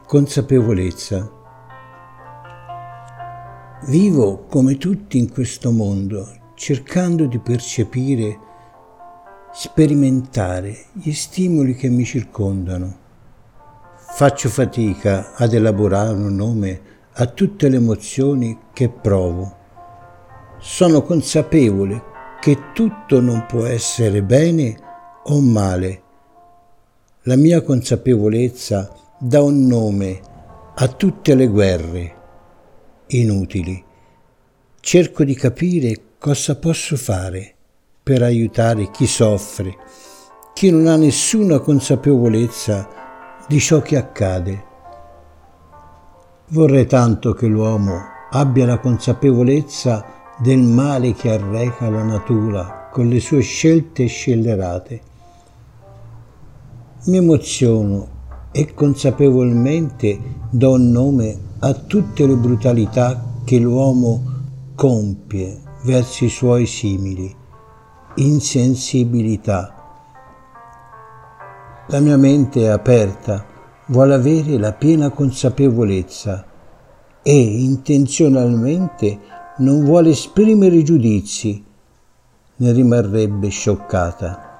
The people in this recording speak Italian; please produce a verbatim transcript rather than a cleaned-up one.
Consapevolezza. Vivo come tutti in questo mondo, cercando di percepire, sperimentare gli stimoli che mi circondano. Faccio fatica ad elaborare un nome a tutte le emozioni che provo. Sono consapevole che tutto non può essere bene o male. La mia consapevolezza dà un nome a tutte le guerre inutili. Cerco di capire cosa posso fare per aiutare chi soffre, chi non ha nessuna consapevolezza di ciò che accade. Vorrei tanto che l'uomo abbia la consapevolezza del male che arreca la natura con le sue scelte scellerate. Mi emoziono e consapevolmente do un nome a tutte le brutalità che l'uomo compie verso i suoi simili. Insensibilità. La mia mente è aperta, vuole avere la piena consapevolezza e intenzionalmente non vuole esprimere giudizi, ne rimarrebbe scioccata.